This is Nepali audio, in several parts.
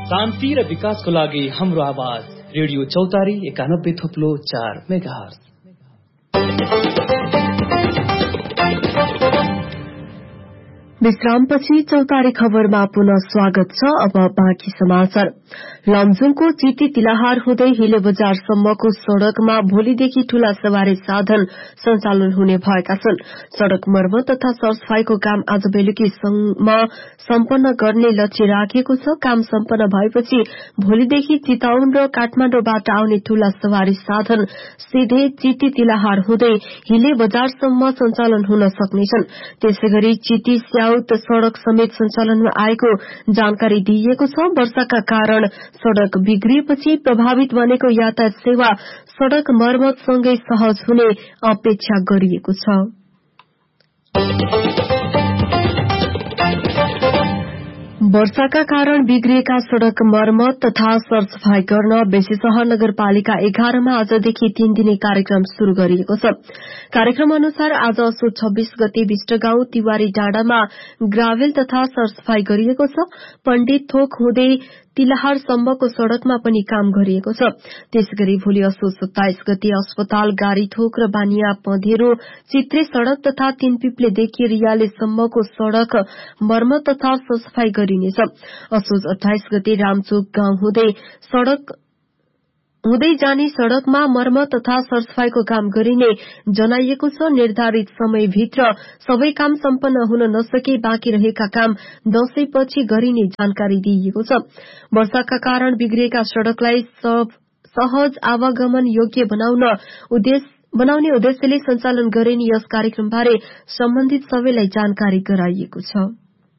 शान्ति र विकासको लागि हाम्रो आवाज रेडियो चौतारी 91.4 मेगाहर्ज। विश्रामपछि चौतारी खबरमा पुनः स्वागत छ। अब बाँकी समाचार। लमजुङको चिटी तिलाहार हुँदै हिले बजारसम्मको सड़कमा भोलिदेखि ठूला सवारी साधन सञ्चालन हुने भएका छन्। सड़क मर्मत तथा सरसफाईको काम आज बेलुकीसम्म सम्पन्न गर्ने लक्ष्य राखिएको छ। काम सम्पन्न भएपछि भोलिदेखि चितवन र काठमाडौँबाट आउने ठूला सवारी साधन सीधै चिटी तिलाहार हुँदै हिले बजारसम्म सञ्चालन हुन सक्नेछन्। त्यसैगरी चिटी स्याउट सड़क समेत सञ्चालनमा आएको जानकारी दिइएको छ। वर्षाका कारण सड़क बिग्रिएपछि प्रभावित बनेको यातायात सेवा सड़क मर्मतसँगै सहज हुने अपेक्षा गरिएको छ। वर्षाका कारण बिग्रिएका सड़क मर्मत तथा सरसफाई गर्न बेसीसहर नगरपालिका 11 मा आजदेखि 3 दिने कार्यक्रम शुरू गरिएको छ। कार्यक्रम अनुसार आज असोज 26 गते विष्टगाउँ तिवारी डाँडामा ग्राभेल तथा सरसफाई गरिएको छ। पण्डित थोक हुँदै तिलाहारसम्मको सड़कमा पनि काम गरिएको छ। त्यसैगरी भोलि असोज 27 गते अस्पताल गारीथोक र बानिया पँधेरो चित्रे सड़क तथा तीनपिप्लेदेखि रियालेसम्मको सड़क मर्मत तथा सरसफाई गरिनेछ। असोज 28 गते रामचोक गाउँ हुँदै जाने सड़कमा मर्मत तथा सरसफाईको काम गरिने जनाइएको छ। निर्धारित समयभित्र सबै काम सम्पन्न हुन नसके बाँकी रहेका काम दशैंपछि गरिने जानकारी दिइएको छ। वर्षाका कारण बिग्रिएका सड़कलाई सहज आवागमन योग्य बनाउने उद्देश्यले सञ्चालन गरिने यस कार्यक्रमबारे सम्बन्धित सबैलाई जानकारी गराइएको छ।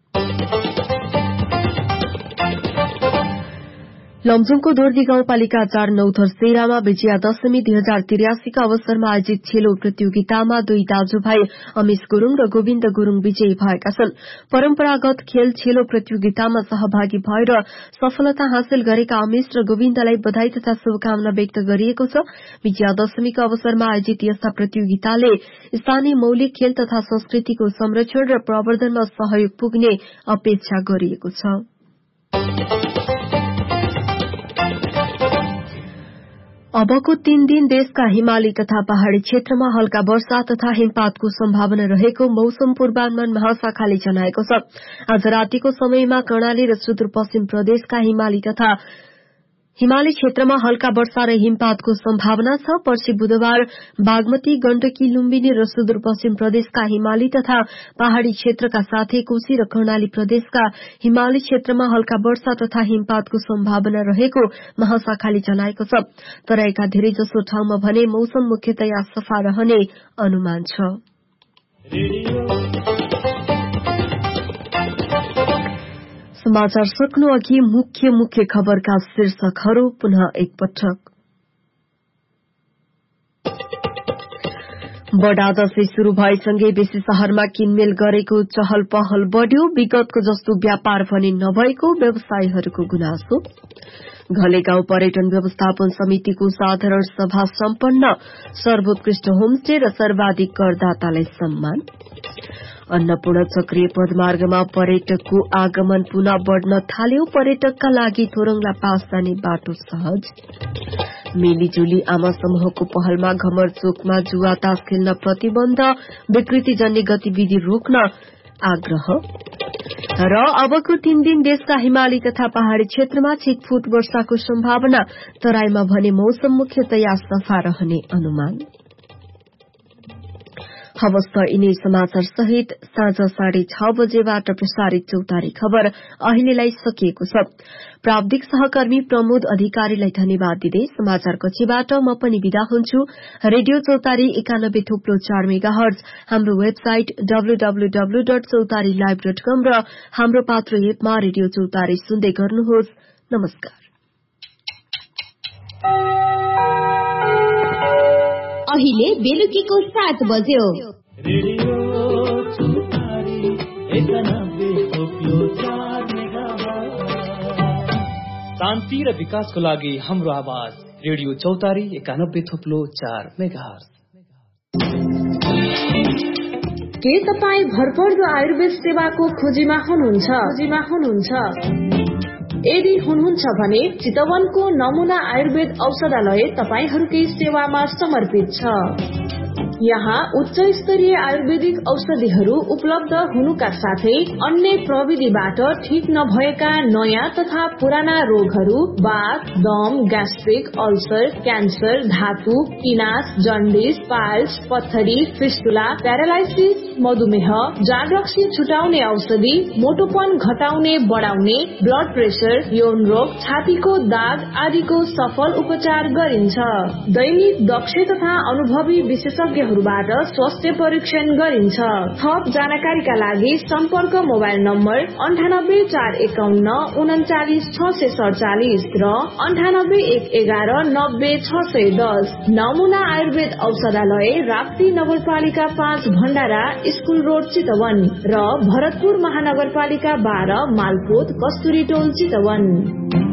लमजुङको दोर्दी गाउँपालिका 4 नौथरसेरामा विजयादशमी 2083 का अवसरमा आयोजित छेलो प्रतियोगितामा 2 दाजुभाइ अमिश गुरूङ र गोविन्द गुरूङ विजयी भएका छन्। परम्परागत खेल छेलो प्रतियोगितामा सहभागी भएर सफलता हासिल गरेका अमिश र गोविन्दलाई बधाई तथा शुभकामना व्यक्त गरिएको छ। विजयादशमीको अवसरमा आयोजित यस्ता प्रतियोगिताले स्थानीय मौलिक खेल तथा संस्कृतिको संरक्षण र प्रवर्धनमा सहयोग पुग्ने अपेक्षा गरिएको छ। अबको 3 दिन देशका हिमाली तथा पहाड़ी क्षेत्रमा हल्का वर्षा तथा हिमपातको सम्भावना रहेको मौसम पूर्वानुमान महाशाखाले जनाएको छ। आज रातिको समयमा कर्णाली र सुदूरपश्चिम प्रदेशका हिमाली क्षेत्रमा हल्का वर्षा र हिमपातको सम्भावना छ। पर्सि बुधबार बागमती, गण्डकी, लुम्बिनी र सुदूरपश्चिम प्रदेशका हिमाली तथा पहाड़ी क्षेत्रका साथै कोशी र कर्णाली प्रदेशका हिमाली क्षेत्रमा हल्का वर्षा तथा हिमपातको सम्भावना रहेको महाशाखाले जनाएको छ। तराईका धेरैजसो ठाउँमा भने मौसम मुख्यतया सफा रहने अनुमान छ। समाचार सक्नु अघि मुख्य खबरका शीर्षकहरू पुनः एकपटक। बडा दशैं शुरू भएसँगै बेसी शहरमा किनमेल गरेको चहल पहल बढ़्यो। विगतको जस्तो व्यापार भने नभएको व्यवसायीहरूको गुनासो। घलेगाउँ पर्यटन व्यवस्थापन समितिको साधारण सभा सम्पन्न। सर्वोत्कृष्ट होमस्टे र सर्वाधिक करदातालाई सम्मान। अन्नपूर्ण चक्रीय पदमार्गमा पर्यटकको आगमन पुनः बढ़न थाल्यो। पर्यटकका लागि थोरङला पास जाने बाटो सहज। मिलीजुली आमा समूहको पहलमा घमरचोकमा जुवा तास खेल्न प्रतिबन्ध। विकृतिजन्य गतिविधि रोक्न आग्रह। र अबको 3 दिन देशका हिमाली तथा पहाड़ी क्षेत्रमा छिटफुट वर्षाको सम्भावना। तराईमा भने मौसम मुख्यतया सफा रहने अनुमान। हवस् त यिनै समाचार सहित साँझ 6:30 बजेबाट प्रसारित चौतारी खबर अहिलेलाई सकिएको छ। प्राविधिक सहकर्मी प्रमोद अधिकारीलाई धन्यवाद दिँदै समाचार कक्षबाट म पनि विदा हुन्छु। रेडियो चौतारी 91.4 मेगाहर्ज, हाम्रो वेबसाइट www.चौतारीलाइभ.com र हाम्रो पात्र एपमा रेडियो चौतारी सुन्दै गर्नुहोस्। नमस्कार। अहिले बेलुकीको 7 बज्यो। रेडियो चौतारी 91.4 मेगाहर्ज। शान्ति र विकासको लागि हाम्रो आवाज रेडियो चौतारी 91.4 मेगाहर्ज। के तपाईँ भरपर्दो आयुर्वेद सेवाको खोजीमा हुनुहुन्छ? यदि हुनुहुन्छ भने चितवनको नमुना आयुर्वेद औषधालय तपाईहरूकै सेवामा समर्पित छ। यहाँ उच्च स्तरीय आयुर्वेदिक औषधिहरू उपलब्ध हुनुका साथै अन्य प्रविधिबाट ठीक नभएका नयाँ तथा पुराना रोगहरू वात, दम, ग्यास्ट्रिक, अल्सर, क्यान्सर, धातु, पिनास, जन्डिस, पाइल्स, पत्थरी, फिस्टुला, प्यारालाइसिस, मधुमेह, जाँड रक्सी छुटाउने औषधि, मोटोपन घटाउने बढाउने, ब्लड प्रेसर, यौन रोग, छातीको दाग आदिको सफल उपचार गरिन्छ। दैनिक दक्ष तथा अनुभवी विशेषज्ञ स्वास्थ्य परीक्षण गरिन्छ। थप जानकारीका लागि सम्पर्क मोबाइल नम्बर 9841 39 647 र 9811 90 610। नमुना आयुर्वेद औषधालय राप्ती नगरपालिका 5 भण्डारा स्कूल रोड चितवन र भरतपुर महानगरपालिका 12 मालपोत कस्तुरी टोल चितवन।